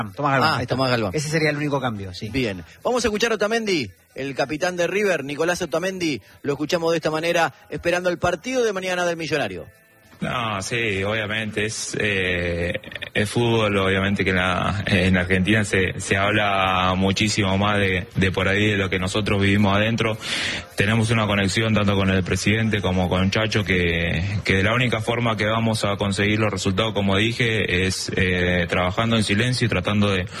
Tomás Galván. Tomás Galván. Ese sería el único cambio, sí. Bien. Vamos a escuchar a Otamendi, el capitán de River, Nicolás Otamendi. Lo escuchamos de esta manera, esperando el partido de mañana del Millonario. No, sí, obviamente es fútbol, obviamente que en Argentina se habla muchísimo más de por ahí de lo que nosotros vivimos adentro. Tenemos una conexión tanto con el presidente como con Chacho que de la única forma que vamos a conseguir los resultados, como dije, es trabajando en silencio y tratando del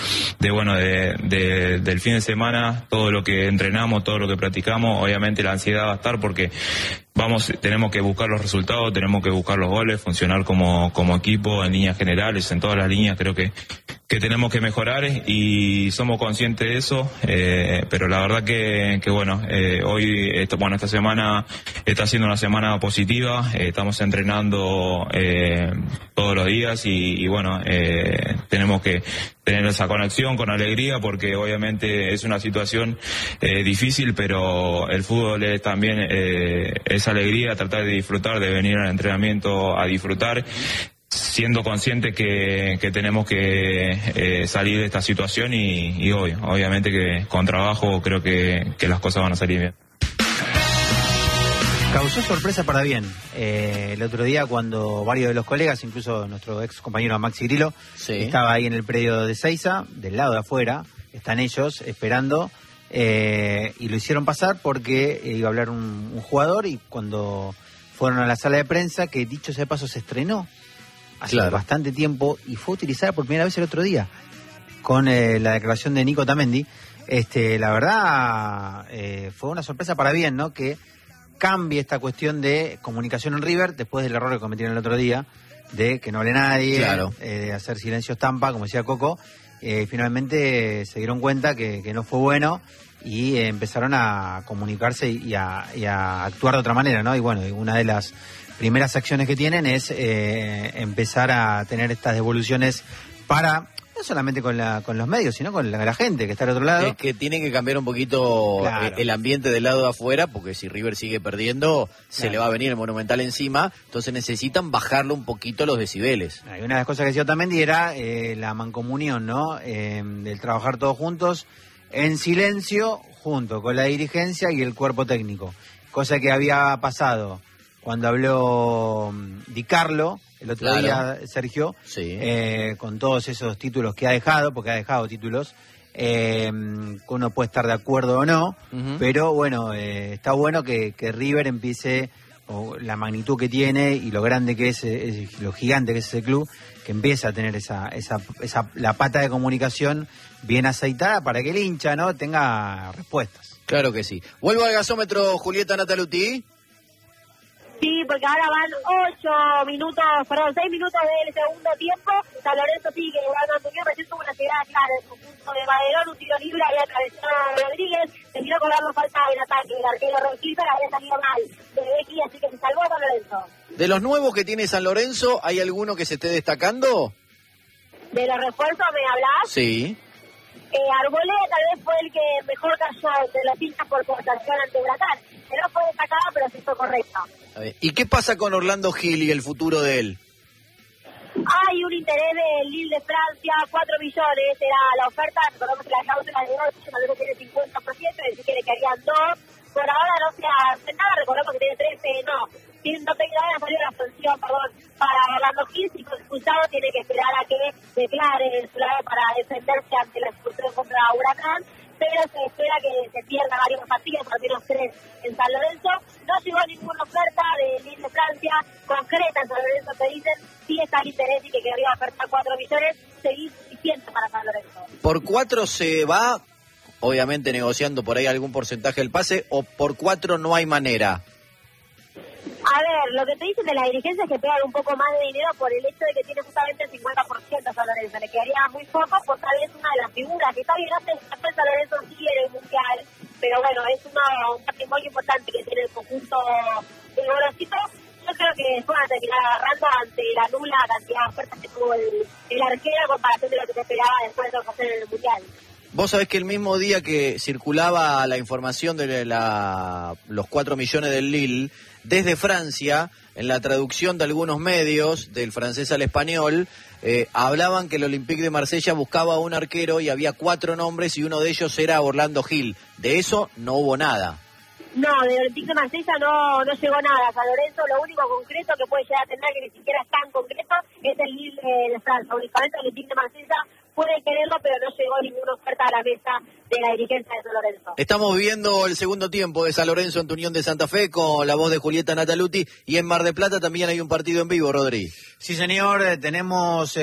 fin de semana, todo lo que entrenamos, todo lo que practicamos. Obviamente la ansiedad va a estar porque tenemos que buscar los resultados, tenemos que buscar los goles, funcionar como equipo en líneas generales, en todas las líneas creo que tenemos que mejorar y somos conscientes de eso, pero la verdad que bueno, esta semana está siendo una semana positiva, estamos entrenando todos los días y bueno, tenemos que tener esa conexión con alegría porque obviamente es una situación difícil, pero el fútbol es también esa alegría, tratar de disfrutar, de venir al entrenamiento a disfrutar, siendo consciente que tenemos que salir de esta situación y hoy, obviamente que con trabajo creo que las cosas van a salir bien. Causó sorpresa para bien. El otro día cuando varios de los colegas, incluso nuestro ex compañero Maxi Grillo, estaba ahí en el predio de Seiza, del lado de afuera, están ellos esperando, y lo hicieron pasar porque iba a hablar un jugador y cuando fueron a la sala de prensa, que dicho sea de paso se estrenó hace bastante tiempo y fue utilizada por primera vez el otro día con la declaración de Nico Otamendi. La verdad fue una sorpresa para bien, ¿no? Que cambie esta cuestión de comunicación en River después del error que cometieron el otro día de que no hable nadie, de hacer silencio estampa, como decía Coco. Finalmente se dieron cuenta que no fue bueno y empezaron a comunicarse y a actuar de otra manera, ¿no? Y bueno, una de las primeras acciones que tienen es empezar a tener estas devoluciones para, no solamente con los medios, sino con la gente que está al otro lado. Es que tienen que cambiar un poquito el ambiente del lado de afuera, porque si River sigue perdiendo, se le va a venir el Monumental encima, entonces necesitan bajarle un poquito los decibeles. Hay una de las cosas que decía Otamendi era la mancomunión, ¿no? Del trabajar todos juntos, en silencio, junto con la dirigencia y el cuerpo técnico. Cosa que había pasado cuando habló Di Carlo el otro día, Sergio, con todos esos títulos que ha dejado, porque ha dejado títulos, uno puede estar de acuerdo o no, pero bueno, está bueno que River empiece, o la magnitud que tiene y lo grande que es lo gigante que es ese club, que empiece a tener la pata de comunicación bien aceitada para que el hincha, ¿no?, tenga respuestas. Claro que sí. Vuelvo al gasómetro, Julieta Nataluti. Sí, porque ahora van 6 minutos del segundo tiempo. San Lorenzo sigue jugando Antonio, recién tuvo una llegada clara en su punto de Maderón, un tiro libre, había atravesado Rodríguez, terminó cobrando falta en ataque, el arquero Ronquillo había salido mal de Becky, así que se salvó San Lorenzo. De los nuevos que tiene San Lorenzo, ¿hay alguno que se esté destacando? ¿De los refuerzos me hablás? Sí. Arboleda tal vez fue el que mejor cayó entre los hinchas por contacción ante Huracán. Que no fue destacado, pero sí fue correcto. ¿Y qué pasa con Orlando Gil y el futuro de él? Hay un interés del Lille de Francia, 4 millones era la oferta, recordemos que la cláusula de 8, tal vez tiene 50%, es decir, que le quedarían 2. Por ahora no se hace nada, recordemos que tiene 13, no tenga ganas de salir la sanción, para Orlando Gil, si fue expulsado tiene que esperar a que declare en su lado para defenderse ante la expulsión contra Huracán, pero se espera que se pierda varios partidos, al menos 3 en San Lorenzo. No llegó ninguna oferta de Lille de Francia concreta en San Lorenzo, te dicen, sí está el interés y que querría ofertar 4 millones, sería suficiente para San Lorenzo. ¿Por 4 se va, obviamente negociando por ahí algún porcentaje del pase, o por 4 no hay manera? A ver, lo que te dicen de la dirigencia es que pegan un poco más de dinero por el hecho de que tiene justamente el 50% a San Lorenzo. Le quedaría muy poco por tal vez una de las figuras que está bien, hace San Lorenzo sí en el Mundial, pero bueno, es un patrimonio importante que tiene el conjunto del Gorosito. Yo creo que después van a terminar agarrando ante la nula cantidad de ofertas que tuvo el arquero en comparación de lo que se esperaba después de hacer en el Mundial. Vos sabés que el mismo día que circulaba la información de los 4 millones del Lille, desde Francia en la traducción de algunos medios, del francés al español, hablaban que el Olympique de Marsella buscaba un arquero y había 4 nombres y uno de ellos era Orlando Gil. De eso no hubo nada. No, del Olympique de Marsella no llegó nada. San Lorenzo lo único concreto que puede llegar a tener, que ni siquiera es tan concreto, es el Lille de Francia. Únicamente el Olympique de Marsella puede quererlo, pero no llegó ninguna oferta a la mesa de la dirigencia de San Lorenzo. Estamos viendo el segundo tiempo de San Lorenzo ante Unión de Santa Fe con la voz de Julieta Nataluti, y en Mar del Plata también hay un partido en vivo, Rodri. Sí, señor, tenemos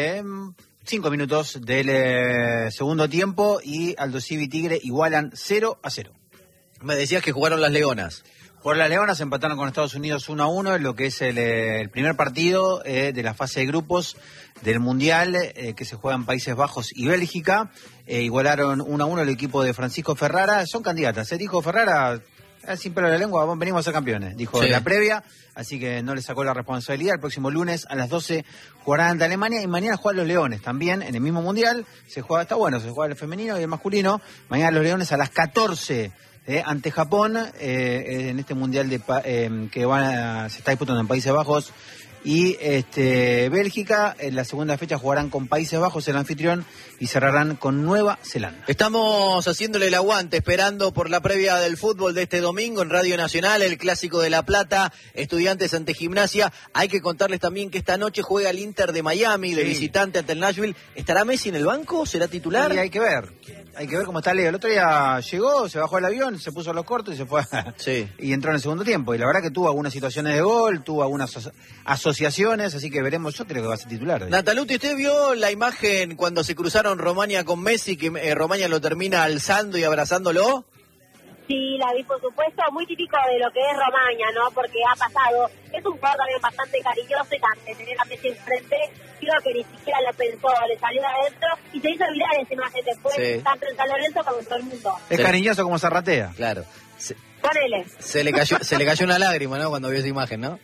5 minutos del segundo tiempo y Aldo Civi y Tigre igualan 0-0. Me decías que jugaron las Leonas. Por las Leonas empataron con Estados Unidos 1-1 en lo que es el primer partido de la fase de grupos del Mundial que se juega en Países Bajos y Bélgica. Igualaron 1-1 el equipo de Francisco Ferrara. Son candidatas, dijo Ferrara, sin pelo en la lengua, venimos a ser campeones, dijo en la previa, así que no le sacó la responsabilidad. El próximo lunes a las 12 jugarán ante Alemania y mañana juegan los Leones también en el mismo Mundial. Se juega, está bueno, se juega el femenino y el masculino. Mañana los Leones a las 14 ante Japón, en este mundial que se está disputando en Países Bajos y Bélgica. En la segunda fecha jugarán con Países Bajos, el anfitrión, y cerrarán con Nueva Zelanda. Estamos haciéndole el aguante, esperando por la previa del fútbol de este domingo en Radio Nacional, el Clásico de La Plata, Estudiantes ante Gimnasia. Hay que contarles también que esta noche juega el Inter de Miami, de visitante ante el Nashville. ¿Estará Messi en el banco? ¿Será titular? Sí, hay que ver cómo está Leo. El otro día llegó, se bajó del avión, se puso los cortos y se fue y entró en el segundo tiempo. Y la verdad que tuvo algunas situaciones de gol, tuvo algunas asociaciones, así que veremos. Yo creo que va a ser titular. Nataluti, ¿usted vio la imagen cuando se cruzaron Romaña con Messi, que Romaña lo termina alzando y abrazándolo? Sí, la vi, por supuesto, muy típico de lo que es Romaña, ¿no? Porque ha pasado, es un jugador también bastante cariñoso y también tener a Messi enfrente, creo que ni siquiera lo pensó, le salió de adentro y se hizo viral esa imagen después, tanto en San Lorenzo como en todo el mundo. Es cariñoso como Zarratea. Claro. Ponele. Se le cayó una lágrima, ¿no? Cuando vio esa imagen, ¿no?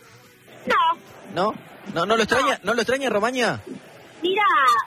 No. ¿No lo extraña? ¿No lo extraña Romaña? Mira,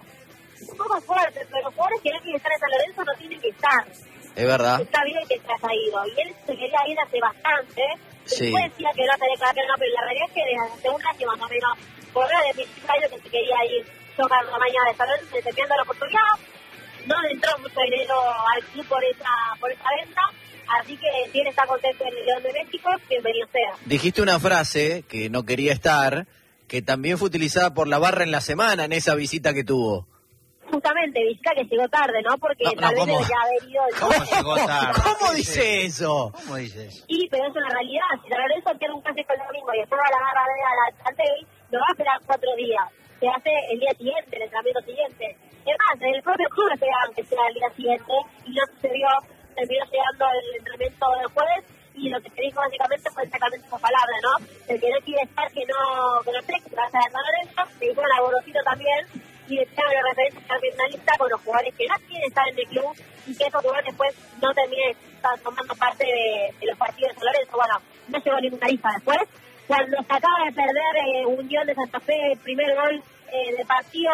un poco fuerte, pero los jugadores que no quieren estar en San Lorenzo no tienen que estar. Es verdad. Está bien que se haya ido. Y él se quería ir hace bastante. Sí. Después decía que no tenía que hacer, no, pero la realidad es que desde hace un año más o menos, por de 25 años que se quería ir tocando la mañana de San Lorenzo, desempeñando la oportunidad. No le entró mucho dinero al club por esa venta. Así que si él está contento en el León de México, bienvenido sea. Dijiste una frase que no quería estar, que también fue utilizada por la barra en la semana en esa visita que tuvo. Justamente, visita que llegó tarde, ¿no? Porque tal vez debería haber ido... ¿Cómo llegó tarde? ¿Cómo dice eso? ¿Cómo dice eso? Sí, pero eso es la realidad. Si San Lorenzo pierde un clásico el domingo y después va a la barra de la Antel, no va a esperar 4 días. Se hace el día siguiente, el entrenamiento siguiente. Es más, en el propio club esperaban que sea el día siguiente y no sucedió. Terminó llegando el entrenamiento del jueves y lo que se dijo básicamente fue exactamente esa palabra, ¿no? El que no quiere estar, que no sé, que se va a hacer San Lorenzo, se dijo el Alborocito también, y decía la referencia también una lista con los jugadores que no quieren estar en el club y que esos jugadores después no terminen tomando parte de los partidos de San Lorenzo. Bueno, no llegó ninguna lista después. Cuando se acaba de perder Unión de Santa Fe, el primer gol del partido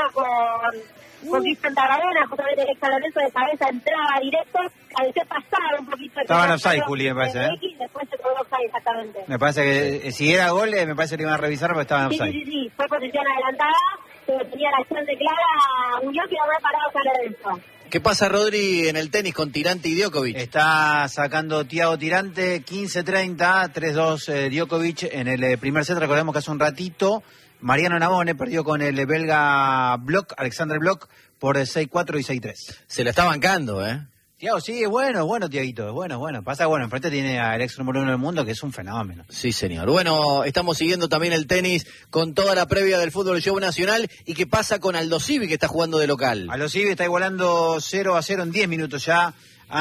con Cristian Taradona, justamente el ex San Lorenzo de cabeza entraba directo, al que pasaba un poquito. Estaba en offside, Juli, me parece. Después se colgó offside, exactamente. Me parece que si era gol, me parece que iban a revisar porque estaba en offside. Sí, fue posición adelantada, pero tenía la acción de clara Unión que no había parado San Lorenzo. ¿Qué pasa, Rodri, en el tenis con Tirante y Djokovic? Está sacando Thiago Tirante, 15-30, 3-2 Djokovic en el primer set. Recordemos que hace un ratito Mariano Navone perdió con el belga Alexander Bloch, por 6-4 y 6-3. Se la está bancando, ¿eh? Thiago, sí, es bueno, Thiaguito, es bueno. Pasa que, enfrente tiene al ex número 1 del mundo, que es un fenómeno. Sí, señor. Bueno, estamos siguiendo también el tenis con toda la previa del Fútbol Show Nacional. ¿Y qué pasa con Aldo Civi, que está jugando de local? Aldo Civi está igualando 0-0 en 10 minutos ya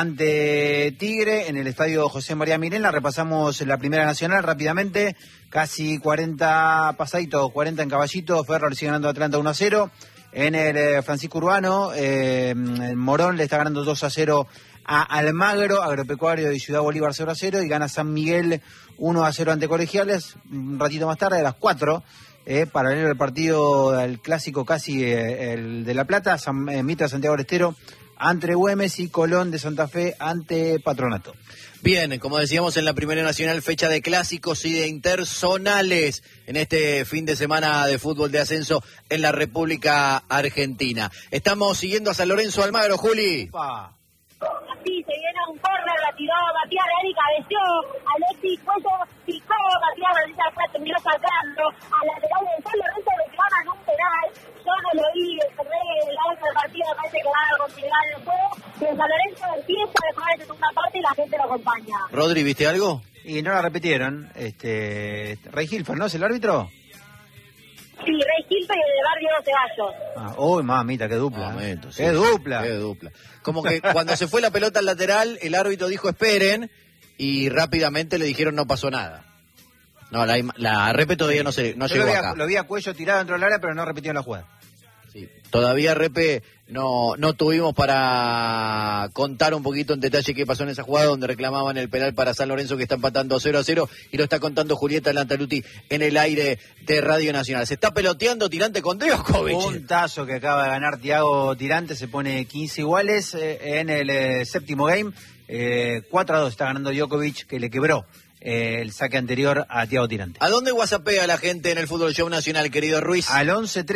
ante Tigre en el estadio José María Mirena. Repasamos la Primera Nacional rápidamente. Casi 40 pasaditos, 40 en Caballito. Ferro le sigue ganando a Atlanta 1-0. En el Francisco Urbano, Morón le está ganando 2-0 a Almagro, Agropecuario y Ciudad Bolívar 0-0, y gana San Miguel 1-0 ante Colegiales. Un ratito más tarde, a las 4, paralelo al partido del clásico casi el de La Plata, Mitra Santiago del Estero ante Güemes, y Colón de Santa Fe ante Patronato. Bien, como decíamos en la Primera Nacional, fecha de clásicos y de interzonales en este fin de semana de fútbol de ascenso en la República Argentina. Estamos siguiendo a San Lorenzo Almagro, Juli. Pa. Sí, se viene un córner, la tiró Matías Real y cabeció. Alexis Cuello picó, Matías Real terminó sacando. A lateral de San Lorenzo reclaman un penal. Yo no lo vi, el árbitro del partido parece que va a continuar el juego. Pero San Lorenzo empieza a dejar esa segunda parte y la gente lo acompaña. Rodri, ¿viste algo? Y no la repitieron. Rey Hilfer, ¿no es el árbitro? Sí, Rey Hilfer y el de Barrio Ceballos. Uy, mamita, qué dupla. Momento, sí. Qué dupla. Qué dupla. Como que cuando se fue la pelota al lateral, el árbitro dijo esperen y rápidamente le dijeron no pasó nada. No, la Repe todavía no llegó acá. Lo vi a Cuello tirado dentro del área, pero no repitieron la jugada. Sí. Todavía, Repe, no tuvimos para contar un poquito en detalle qué pasó en esa jugada donde reclamaban el penal para San Lorenzo, que está empatando 0-0, y lo está contando Julieta Lantaluti en el aire de Radio Nacional. Se está peloteando Tirante con Djokovic. Puntazo que acaba de ganar Thiago Tirante, se pone 15 iguales en el séptimo game. 4-2 está ganando Djokovic, que le quebró el saque anterior a Thiago Tirante. ¿A dónde whatsappea la gente en el Fútbol Show Nacional, querido Ruiz? Al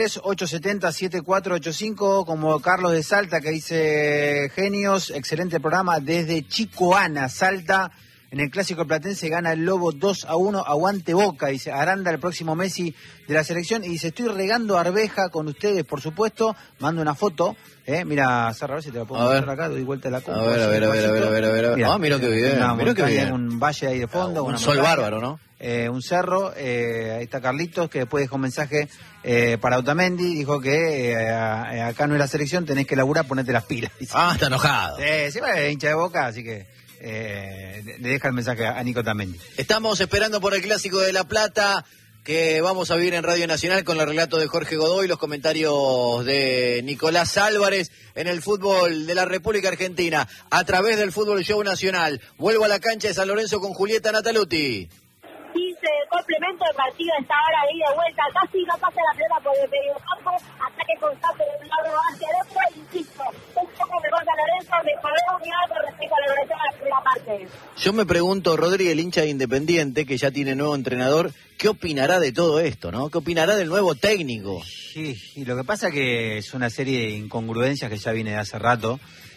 11-3-870-7485, como Carlos de Salta, que dice: genios, excelente programa desde Chicoana, Salta. En el Clásico Platense gana el Lobo 2-1, aguante Boca, dice Aranda, el próximo Messi de la selección. Y dice: estoy regando arveja con ustedes, por supuesto. Mando una foto. Mira, Sarra, a ver si te la puedo mostrar acá, doy vuelta a la compra. A ver. Mirá, mira qué bien. Mira qué bien. Un valle ahí de fondo. Un sol bárbaro, ¿no? Un cerro. Ahí está Carlitos, que después dejó un mensaje para Otamendi. Dijo que acá no es la selección, tenés que laburar, ponete las pilas. Dice. Está enojado. Sí, es hincha de Boca, así que le deja el mensaje a Nico Otamendi. Estamos esperando por el Clásico de La Plata, que vamos a vivir en Radio Nacional con el relato de Jorge Godoy, los comentarios de Nicolás Álvarez en el fútbol de la República Argentina, a través del Fútbol Show Nacional. Vuelvo a la cancha de San Lorenzo con Julieta Nataluti. 15 complemento de partido a esta hora de ida y vuelta, casi no pasa la pelota por el medio campo, ataque constante de un lado hacia el otro, insisto, un poco mejor San Lorenzo, mejoró un con respecto a la Lorenzo de la primera parte. Yo me pregunto, Rodri, el hincha de Independiente, que ya tiene nuevo entrenador, ¿qué opinará de todo esto, no? ¿Qué opinará del nuevo técnico? Sí, y lo que pasa que es una serie de incongruencias que ya viene de hace rato.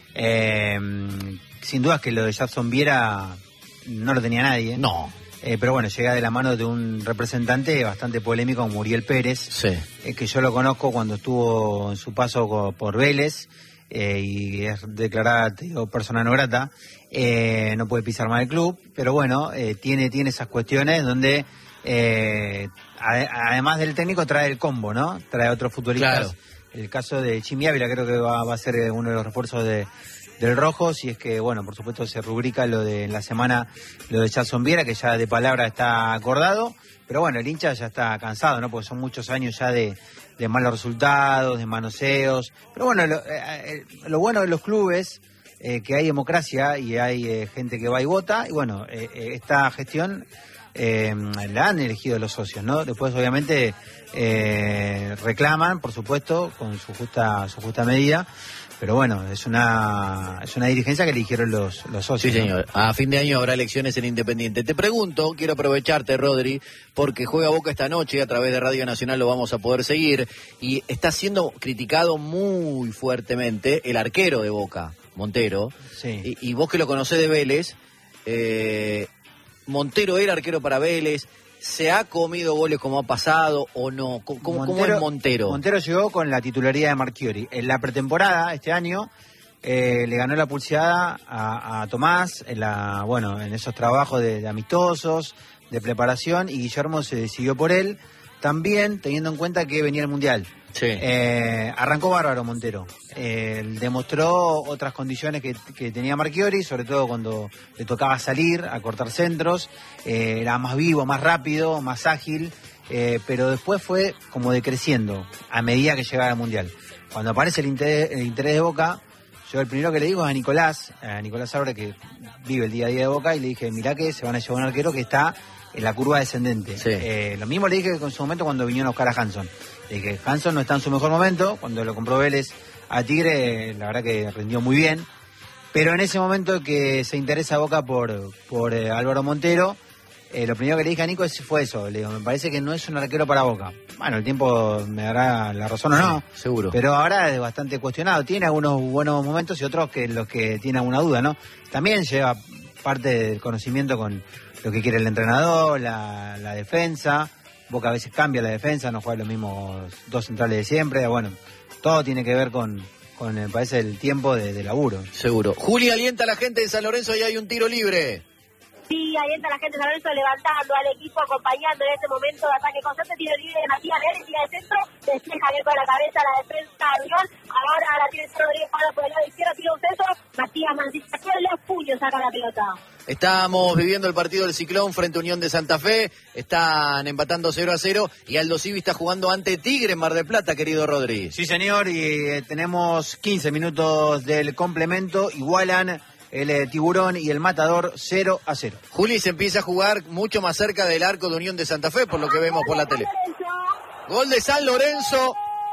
Sin duda es que lo de Jackson Viera no lo tenía nadie. No. Pero bueno, llega de la mano de un representante bastante polémico como Muriel Pérez, sí. Que yo lo conozco cuando estuvo en su paso por Vélez, y es declarada, te digo, persona no grata, no puede pisar más el club, pero bueno, tiene esas cuestiones donde además del técnico trae el combo, ¿no? Trae a otros futbolistas. Claro. El caso de Chimi Ávila creo que va a ser uno de los refuerzos del Rojo, si es que, bueno, por supuesto se rubrica lo de en la semana, lo de Jackson Viera, que ya de palabra está acordado, pero bueno, el hincha ya está cansado, ¿no? Porque son muchos años ya de malos resultados, de manoseos, pero bueno, lo bueno de los clubes, que hay democracia y hay gente que va y vota, y bueno, esta gestión la han elegido los socios, ¿no? Después obviamente reclaman, por supuesto, con su justa medida. Pero bueno, es una dirigencia que eligieron los socios. Sí, señor. ¿No? A fin de año habrá elecciones en Independiente. Te pregunto, quiero aprovecharte, Rodri, porque juega Boca esta noche, a través de Radio Nacional lo vamos a poder seguir, y está siendo criticado muy fuertemente el arquero de Boca, Montero. Sí. Y vos que lo conocés de Vélez, Montero era arquero para Vélez. ¿Se ha comido goles como ha pasado o no? ¿Cómo es Montero? Montero llegó con la titularidad de Marchiori. En la pretemporada, este año, le ganó la pulseada a Tomás en esos trabajos de amistosos, de preparación, y Guillermo se decidió por él, también teniendo en cuenta que venía el Mundial. Sí. Arrancó bárbaro Montero. Demostró otras condiciones que tenía Marchiori, sobre todo cuando le tocaba salir a cortar centros. Era más vivo, más rápido, más ágil, pero después fue como decreciendo a medida que llegaba al Mundial. Cuando aparece el interés de Boca, yo el primero que le digo es a Nicolás Álvarez, que vive el día a día de Boca, y le dije: mirá que se van a llevar un arquero que está en la curva descendente. Sí. Lo mismo le dije en su momento cuando vinieron a buscar a Hanson. Le dije: Hanson no está en su mejor momento. Cuando lo compró Vélez a Tigre, la verdad que rindió muy bien. Pero en ese momento que se interesa Boca por Álvaro Montero, lo primero que le dije a Nico fue eso. Le digo, me parece que no es un arquero para Boca. Bueno, el tiempo me dará la razón o no. Seguro. Pero ahora es bastante cuestionado. Tiene algunos buenos momentos y otros que los que tienen alguna duda, ¿no? También lleva parte del conocimiento con lo que quiere el entrenador, la defensa. Boca a veces cambia la defensa, no juega los mismos dos centrales de siempre. Bueno, todo tiene que ver con me parece, el tiempo de laburo. Seguro. Juli, alienta a la gente de San Lorenzo y hay un tiro libre. Sí, ahí está la gente de San Lorenzo levantando al equipo, acompañando en este momento de ataque constante, tiro libre de Matías Vélez, tira de centro, despeja bien con la cabeza la defensa de Unión, ahora la tiene Rodríguez para por el lado izquierdo, tira un centro, Matías Mancilla con los puños saca la pelota. Estamos viviendo el partido del Ciclón frente a Unión de Santa Fe, están empatando 0-0 y Aldo Civi está jugando ante Tigre en Mar del Plata, querido Rodríguez. Sí, señor, y tenemos 15 minutos del complemento, igualan el Tiburón y el Matador 0-0. Juli, se empieza a jugar mucho más cerca del arco de Unión de Santa Fe, por lo que vemos por la tele. Gol de San Lorenzo.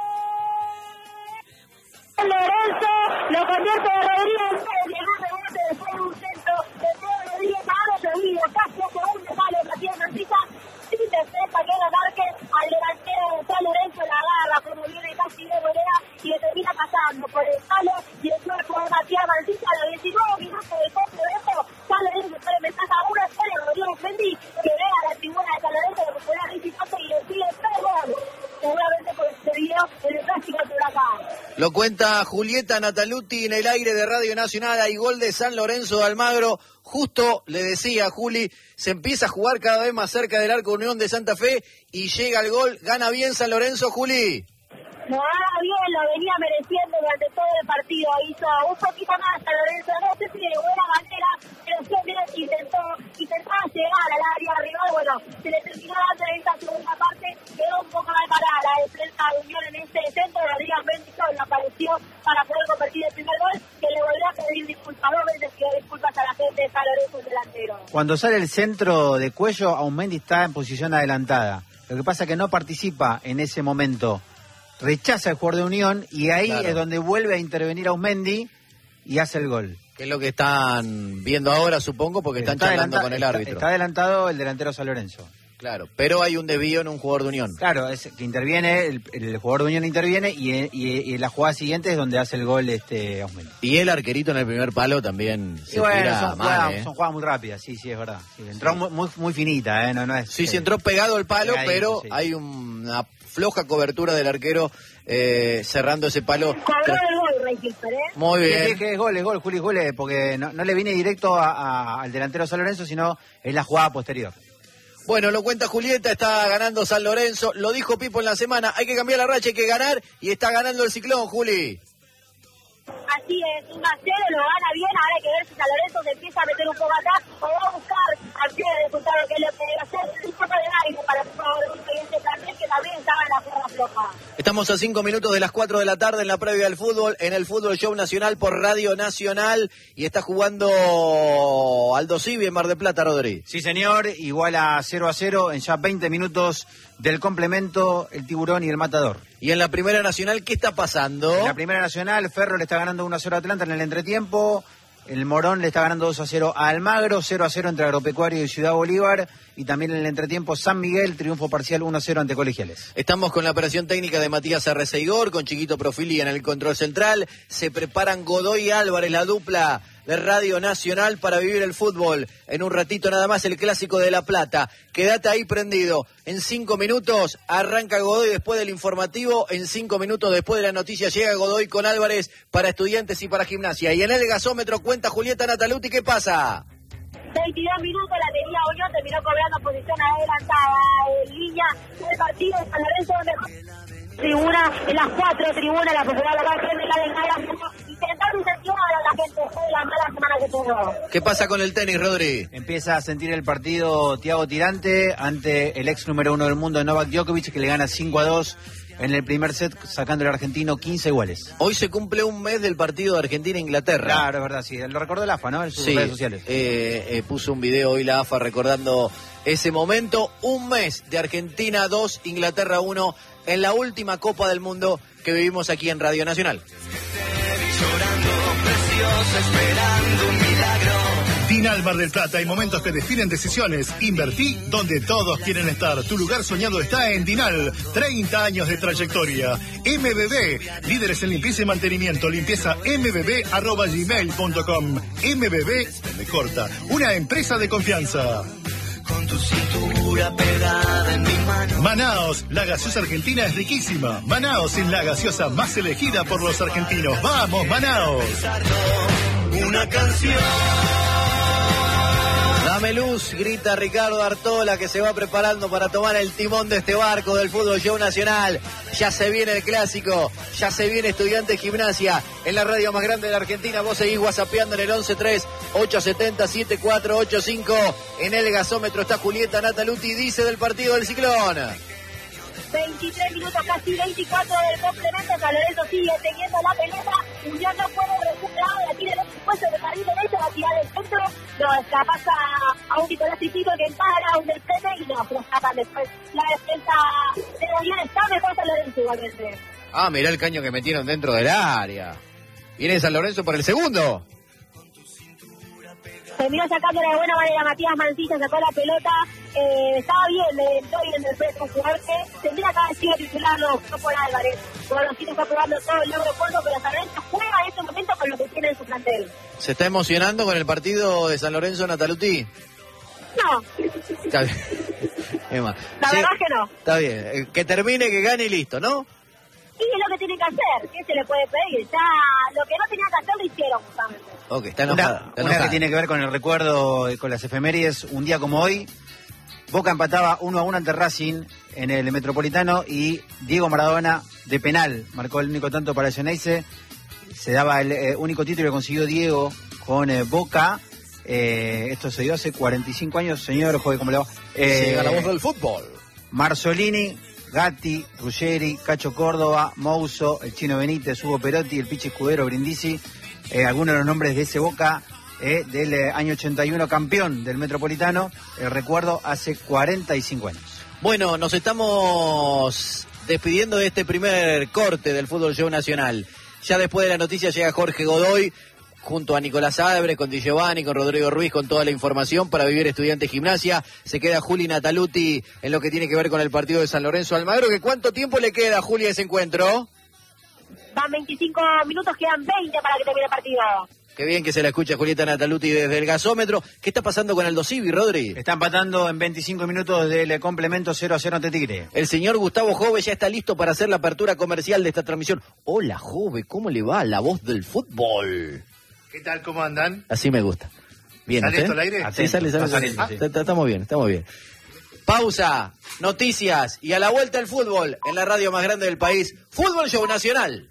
San Lorenzo lo convierte de Rodríguez, llegó rebote después de un centro de Rodríguez, ahora seguido, casi a segundo palo, Matías Mancilla, sin defensa que era Márquez, al delantero de San Lorenzo la agarra, como viene casi de volea, y le termina pasando por el palo, y el cuerpo de Matías Mancilla a los 19 minutos del complemento, San Lorenzo se le ventaja a 1-0, Rodríguez Fendi, que ve a la tribuna de San Lorenzo, que fue la visitante y le sigue 3 goles, seguramente por este video en el clásico de Huracán. Lo cuenta Julieta Nataluti en el aire de Radio Nacional. Hay gol de San Lorenzo de Almagro. Justo le decía a Juli, se empieza a jugar cada vez más cerca del arco Unión de Santa Fe y llega el gol. Gana bien San Lorenzo, Juli. Lo gana bien, lo venía mereciendo durante todo el partido. Hizo un poquito más San Lorenzo, no sé si de buena manera, pero siempre intentaba llegar al área rival. Bueno, se le terminó dando en esta segunda parte, quedó un poco mal parada la defensa de Unión en este centro. Rodríguez Bendison apareció para poder convertir el primer gol, que le volvió a pedir disculpas 2 veces, pidió disculpas a la gente de San Lorenzo, el delantero. Cuando sale el centro de Cuello, Aumendi está en posición adelantada. Lo que pasa es que no participa en ese momento. Rechaza el jugador de Unión y ahí es donde vuelve a intervenir Aumendi y hace el gol. Que es lo que están viendo ahora, supongo, porque están charlando con el árbitro. Está adelantado el delantero San Lorenzo. Claro, pero hay un desvío en un jugador de Unión. Claro, es que interviene, el jugador de Unión interviene y la jugada siguiente es donde hace el gol Aumendi. Y el arquerito en el primer palo también se tira son mal, son jugadas muy rápidas, sí, es verdad. Sí, entró muy finita, no es. Sí, entró pegado el palo, pero sí. Hay una floja cobertura del arquero cerrando ese palo. Cobró el gol, Rey Kilper, Muy bien. Sí, es gol, Juli, gol, porque no le viene directo al delantero San Lorenzo, sino es la jugada posterior. Bueno, lo cuenta Julieta, está ganando San Lorenzo, lo dijo Pipo en la semana, hay que cambiar la racha, hay que ganar, y está ganando el Ciclón, Juli. Así es, 1-0, lo gana bien, ahora hay que ver si San Lorenzo se empieza a meter un poco atrás o va a buscar acción de resultado, que es lo que debe hacer, un poco de aire para el favorito y este plantel que también estaba en la cuerda floja. Estamos a 5 minutos de las 4 de la tarde en la previa del fútbol, en el Fútbol Show Nacional por Radio Nacional, y está jugando Aldo Civi en Mar del Plata, Rodríguez. Sí, señor, igual a 0-0 en ya 20 minutos del complemento, el Tiburón y el Matador. Y en la Primera Nacional, ¿qué está pasando? En la Primera Nacional, Ferro le está ganando 1-0 a Atlanta en el entretiempo. El Morón le está ganando 2-0 a Almagro, 0-0 entre Agropecuario y Ciudad Bolívar. Y también en el entretiempo, San Miguel, triunfo parcial 1-0 ante Colegiales. Estamos con la operación técnica de Matías Arreceigor, con Chiquito Profili en el control central. Se preparan Godoy y Álvarez, la dupla de Radio Nacional, para vivir el fútbol. En un ratito nada más el Clásico de La Plata. Quédate ahí prendido. En 5 minutos arranca Godoy después del informativo. En 5 minutos después de la noticia llega Godoy con Álvarez para Estudiantes y para Gimnasia. Y en el gasómetro cuenta Julieta Nataluti, ¿qué pasa? 22 minutos la tenía Unión, terminó cobrando posición adelantada en línea del partido de San Lorenzo, mejor tribuna, en las 4 tribunas, la popular local, la delgada, intentando incentivar a la gente de la mala semana que tuvo. ¿Qué pasa con el tenis, Rodri? Empieza a sentir el partido Thiago Tirante ante el ex número 1 del mundo, Novak Djokovic, que le gana 5-2 en el primer set, sacando al argentino 15 iguales. Hoy se cumple un mes del partido de Argentina-Inglaterra. Claro, es verdad, sí. Lo recordó la AFA, ¿no? En sus redes sociales. Puso un video hoy la AFA recordando ese momento. Un mes de Argentina 2, Inglaterra 1, en la última Copa del Mundo que vivimos aquí en Radio Nacional. Dinal Mar del Plata, hay momentos que definen decisiones. Invertí donde todos quieren estar. Tu lugar soñado está en Dinal. 30 años de trayectoria. MBB, líderes en limpieza y mantenimiento. Limpieza mbb@gmail.com. MBB, me corta. Una empresa de confianza. Con tu cintura pegada en mi mano. Manaos, la gaseosa argentina es riquísima. Manaos es la gaseosa más elegida por los argentinos. ¡Vamos, Manaos! Una canción. Dame luz, grita Ricardo Artola, que se va preparando para tomar el timón de este barco del Fútbol Show Nacional. Ya se viene el clásico, ya se viene Estudiantes Gimnasia en la radio más grande de la Argentina. Vos seguís whatsappeando en el 11-3-870-7485. En el gasómetro está Julieta Nataluti, dice del partido del Ciclón. 23 minutos, casi 24 del complemento. San Lorenzo sigue teniendo la pelota. Unión no puede recuperar, la tira el puesto de carril derecho, la tira del centro. No, pasa a un Nicolás Tito que para, a un del frente y no, se lo escapan después. La defensa de la Unión está mejor San Lorenzo igualmente. Ah, mirá el caño que metieron dentro del área. Viene San Lorenzo por el segundo. Terminó sacando de buena manera Matías Mancilla, sacó la pelota. Estaba bien, entró bien el frente fuerte. Tendría que haber sido titular, no por Álvarez. Bueno, sí está probando todo el logro corto, pero San Lorenzo juega en este momento con lo que tiene en su plantel. ¿Se está emocionando con el partido de San Lorenzo, Nataluti? No. Está bien. La verdad que no. Está bien. Que termine, que gane y listo, ¿no? Y es lo que tiene que hacer. ¿Qué se le puede pedir? Ya lo que no tenía que hacer lo hicieron, justamente. Ok, está enojada. Una que tiene que ver con el recuerdo, con las efemérides. Un día como hoy, Boca empataba 1-1 ante Racing en el Metropolitano y Diego Maradona de penal marcó el único tanto para Geneise. Se daba el único título que consiguió Diego con Boca. Esto se dio hace 45 años. Señor, joder, ¿cómo le va? Llega la voz del fútbol. Marzolini, Gatti, Ruggeri, Cacho Córdoba, Mouso, el Chino Benítez, Hugo Perotti, el Pichi Escudero, Brindisi. Algunos de los nombres de ese Boca del año 81, campeón del Metropolitano. Recuerdo hace 45 años. Bueno, nos estamos despidiendo de este primer corte del Fútbol Show Nacional. Ya después de la noticia llega Jorge Godoy junto a Nicolás Ábrez, con Di Giovanni, con Rodrigo Ruiz, con toda la información para vivir Estudiantes Gimnasia. Se queda Juli Nataluti en lo que tiene que ver con el partido de San Lorenzo Almagro. ¿Que cuánto tiempo le queda, Juli, a ese encuentro? Van 25 minutos, quedan 20 para que termine el partido. Qué bien que se la escucha Julieta Nataluti desde el gasómetro. ¿Qué está pasando con Aldo Civi, Rodri? Está empatando en 25 minutos del complemento 0-0 ante Tigre. El señor Gustavo Jove ya está listo para hacer la apertura comercial de esta transmisión. Hola, Jove, ¿cómo le va? La voz del fútbol. ¿Qué tal? ¿Cómo andan? Así me gusta. Bien, ¿Sale esto al aire? Sí, sale. Estamos bien. Pausa, noticias y a la vuelta el fútbol en la radio más grande del país. Fútbol Show Nacional.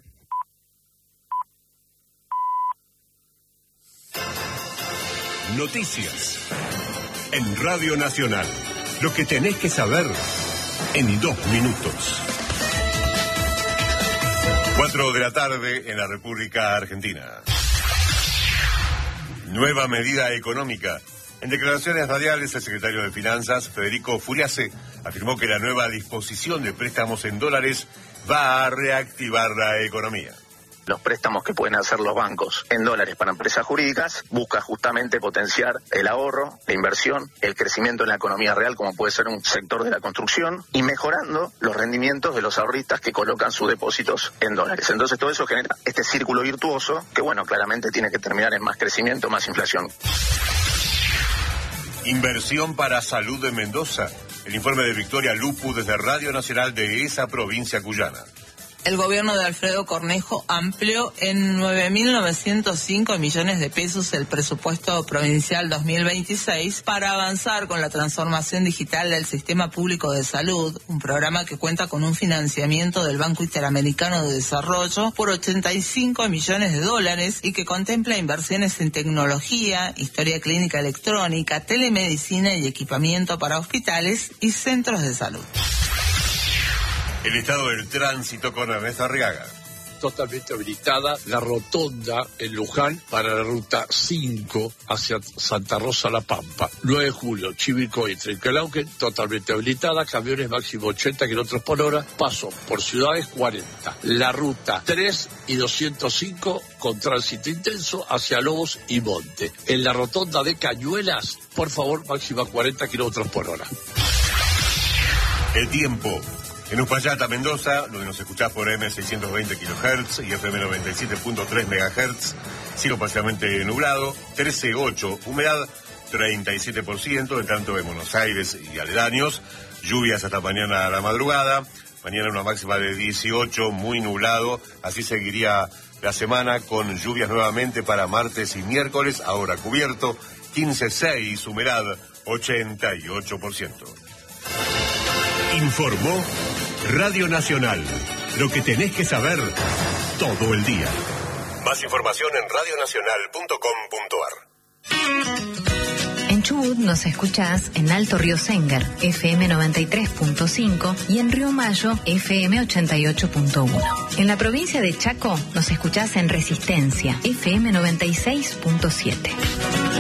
Noticias en Radio Nacional. Lo que tenés que saber en 2 minutos. 4 de la tarde en la República Argentina. Nueva medida económica. En declaraciones radiales, el secretario de Finanzas, Federico Furiase, afirmó que la nueva disposición de préstamos en dólares va a reactivar la economía. Los préstamos que pueden hacer los bancos en dólares para empresas jurídicas busca justamente potenciar el ahorro, la inversión, el crecimiento en la economía real, como puede ser un sector de la construcción, y mejorando los rendimientos de los ahorristas que colocan sus depósitos en dólares. Entonces todo eso genera este círculo virtuoso que, bueno, claramente tiene que terminar en más crecimiento, más inflación. Inversión para salud de Mendoza. El informe de Victoria Lupu desde Radio Nacional de esa provincia cuyana. El gobierno de Alfredo Cornejo amplió en 9.905 millones de pesos el presupuesto provincial 2026 para avanzar con la transformación digital del sistema público de salud, un programa que cuenta con un financiamiento del Banco Interamericano de Desarrollo por 85 millones de dólares y que contempla inversiones en tecnología, historia clínica electrónica, telemedicina y equipamiento para hospitales y centros de salud. El estado del tránsito con Ernesto Arriaga. totalmente habilitada la rotonda en Luján para la ruta 5 hacia Santa Rosa La Pampa. 9 de julio, Chivilcoy, Trenquelauquen, totalmente habilitada, camiones máximo 80 kilómetros por hora, paso por ciudades 40. La ruta 3 y 205 con tránsito intenso hacia Lobos y Monte. En la rotonda de Cañuelas, por favor, máxima 40 kilómetros por hora. El tiempo. En Uspallata, Mendoza, donde nos escuchás por M620 kHz y FM 97.3 MHz, cielo parcialmente nublado, 13.8, humedad 37%, en tanto en Buenos Aires y aledaños, lluvias hasta mañana a la madrugada, mañana una máxima de 18, muy nublado, así seguiría la semana con lluvias nuevamente para martes y miércoles, ahora cubierto, 15.6, humedad 88%. Informó Radio Nacional. Lo que tenés que saber todo el día. Más información en radionacional.com.ar. En Chubut nos escuchás en Alto Río Sengar, FM 93.5 y en Río Mayo, FM 88.1. En la provincia de Chaco nos escuchás en Resistencia, FM 96.7.